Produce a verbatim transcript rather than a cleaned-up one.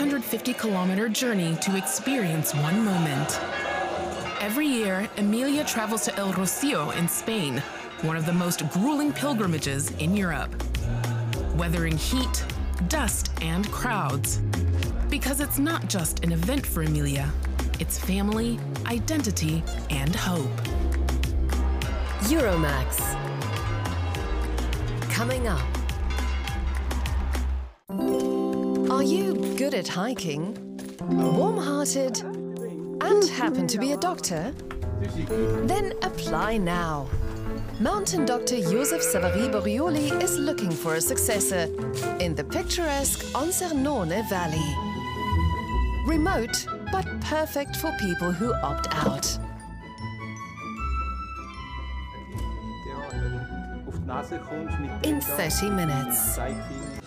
hundred fifty kilometer journey to experience one moment. Every year, Emilia travels to El Rocío in Spain, one of the most grueling pilgrimages in Europe. Weathering heat, dust, and crowds. Because it's not just an event for Emilia, it's family, identity, and hope. Euromax. Coming up. Are you good at hiking, warm-hearted, and happen to be a doctor? Then apply now. Mountain doctor Joseph Savary Borioli is looking for a successor in the picturesque Onsernone Valley. Remote, but perfect for people who opt out. In thirty minutes.